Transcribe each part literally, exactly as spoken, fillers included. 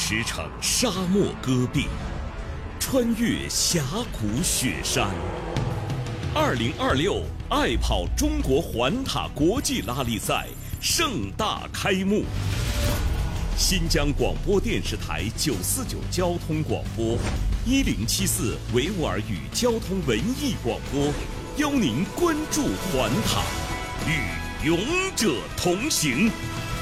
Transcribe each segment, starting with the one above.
驰骋沙漠戈壁，穿越峡谷雪山。二零二六爱跑中国环塔国际拉力赛盛大开幕。新疆广播电视台九四九交通广播，一零七四维吾尔语交通文艺广播，邀您关注环塔，与勇者同行。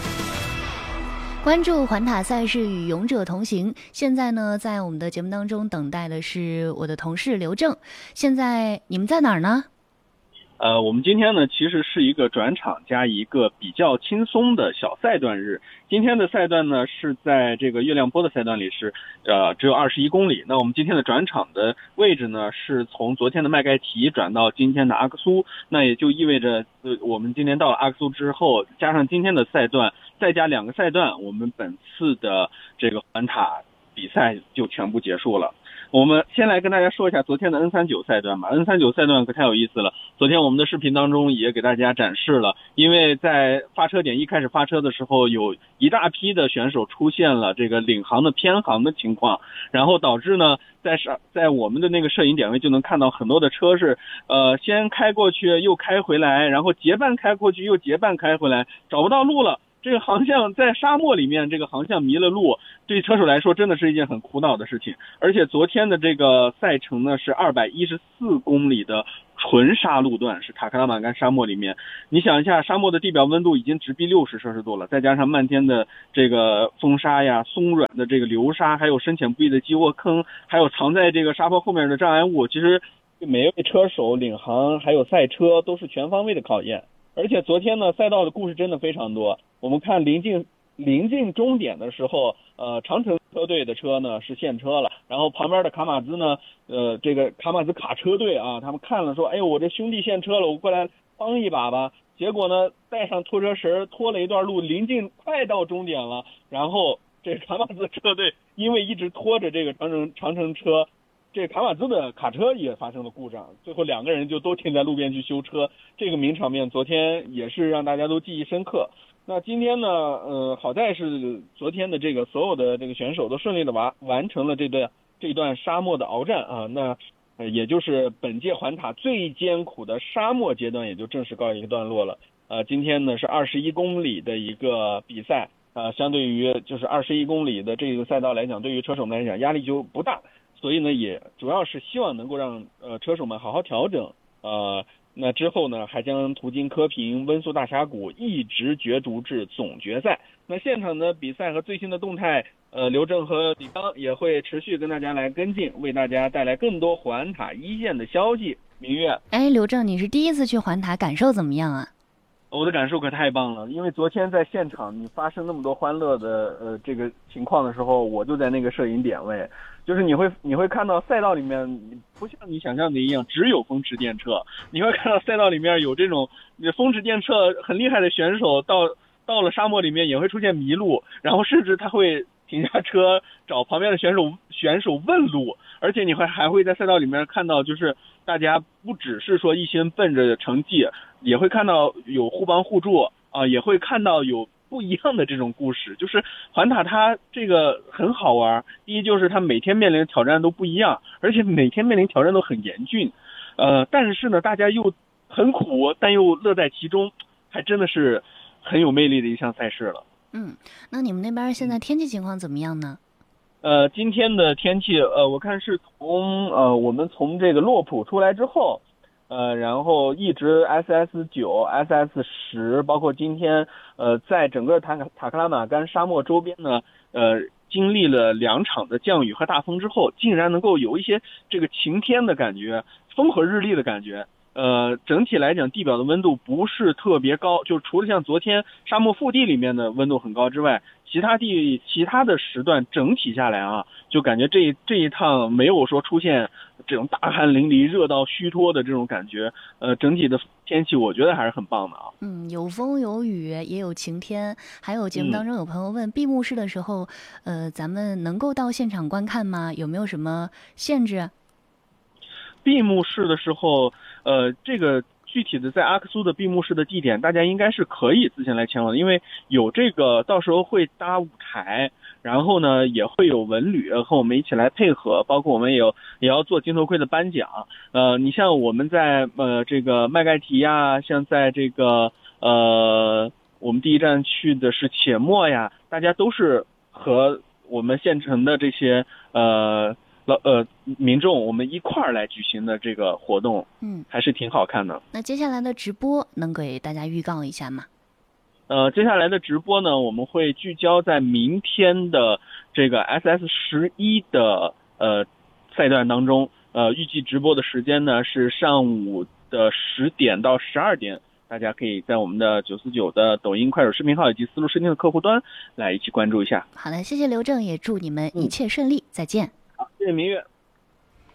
关注环塔赛事，与勇者同行。现在呢，在我们的节目当中等待的是我的同事刘正。现在你们在哪儿呢？ 呃，我们今天呢，其实是一个转场加一个比较轻松的小赛段日。今天的赛段呢，是在这个月亮坡的赛段里是，呃，只有二十一公里。那我们今天的转场的位置呢，是从昨天的麦盖提转到今天的阿克苏。那也就意味着，呃，我们今天到了阿克苏之后，加上今天的赛段，再加两个赛段，我们本次的这个环塔比赛就全部结束了。我们先来跟大家说一下昨天的 N 三十九 赛段吧。 N 三十九 赛段可太有意思了，昨天我们的视频当中也给大家展示了。因为在发车点一开始发车的时候，有一大批的选手出现了这个领航的偏航的情况，然后导致呢在在我们的那个摄影点位就能看到很多的车是呃先开过去又开回来，然后结伴开过去又结伴开回来，找不到路了。这个航向在沙漠里面，这个航向迷了路，对车手来说真的是一件很苦恼的事情。而且昨天的这个赛程呢是二百一十四公里的纯沙路段，是塔克拉玛干沙漠里面。你想一下，沙漠的地表温度已经直逼六十摄氏度了，再加上漫天的这个风沙呀、松软的这个流沙，还有深浅不一的积沃坑，还有藏在这个沙坡后面的障碍物，其实每一位车手领航还有赛车都是全方位的考验。而且昨天呢，赛道的故事真的非常多。我们看临近临近终点的时候，呃，长城车队的车呢是现车了，然后旁边的卡马兹呢，呃，这个卡马兹卡车队啊，他们看了说，哎呦，我这兄弟现车了，我过来帮一把吧。结果呢，带上拖车绳拖了一段路，临近快到终点了，然后这卡马兹车队因为一直拖着这个长城长城车。这卡马兹的卡车也发生了故障，最后两个人就都停在路边去修车。这个名场面昨天也是让大家都记忆深刻。那今天呢，呃，好在是昨天的这个所有的这个选手都顺利的完完成了这段这段沙漠的鏖战啊。那呃也就是本届环塔最艰苦的沙漠阶段也就正式告一个段落了。呃，今天呢是二十一公里的一个比赛，呃，相对于就是二十一公里的这个赛道来讲，对于车手们来讲压力就不大。所以呢，也主要是希望能够让呃车手们好好调整，呃，那之后呢，还将途经科平、温宿大峡谷，一直角逐至总决赛。那现场的比赛和最新的动态，呃，刘正和李刚也会持续跟大家来跟进，为大家带来更多环塔一线的消息。明月， 哎，刘正，你是第一次去环塔，感受怎么样啊？ 我的感受可太棒了，因为昨天在现场你发生那么多欢乐的呃这个情况的时候，我就在那个摄影点位，就是你会你会看到赛道里面不像你想象的一样只有风驰电掣，你会看到赛道里面有这种风驰电掣很厉害的选手到到了沙漠里面也会出现迷路，然后甚至他会停下车找旁边的选手选手问路，而且你会还会在赛道里面看到，就是大家不只是说一心奔着成绩，也会看到有互帮互助啊、呃，也会看到有不一样的这种故事。就是环塔它这个很好玩，第一就是它每天面临的挑战都不一样，而且每天面临挑战都很严峻，呃，但是呢，大家又很苦，但又乐在其中，还真的是很有魅力的一项赛事了。 嗯，那你们那边现在天气情况怎么样呢？ 呃，今天的天气，呃，我看是从呃我们从这个洛普出来之后，呃，然后一直 S S 九、S S 十，包括今天，呃，在整个塔塔克拉玛干沙漠周边呢，呃，经历了两场的降雨和大风之后，竟然能够有一些这个晴天的感觉，风和日丽的感觉。呃，整体来讲，地表的温度不是特别高，就除了像昨天沙漠腹地里面的温度很高之外，其他地其他的时段整体下来啊，就感觉这这一趟没有说出现这种大汗淋漓、热到虚脱的这种感觉。呃，整体的天气我觉得还是很棒的啊。 嗯，有风有雨，也有晴天。还有节目当中有朋友问，嗯、闭幕式的时候，呃，咱们能够到现场观看吗？有没有什么限制？ 闭幕式的时候，呃，这个具具体的在阿克苏的闭幕式的地点，大家应该是可以自行来前往的，因为有这个到时候会搭舞台，然后呢也会有文旅和我们一起来配合，包括我们也有也要做金头盔的颁奖。呃，你像我们在呃这个麦盖提呀，像在这个呃我们第一站去的是且末呀，大家都是和我们县城的这些呃老呃民众我们一块儿来举行的这个活动， 嗯， 还是挺好看的。 那接下来的直播能给大家预告一下吗？ 呃，接下来的直播呢，我们会聚焦在明天的这个 S S 十一的呃赛段当中，呃，预计直播的时间呢是上午的十点到十二点，大家可以在我们的九四九的抖音、快手视频号以及思路视听的客户端来一起关注一下。 好的，谢谢刘正，也祝你们一切顺利，嗯、再见。 好，谢谢明月。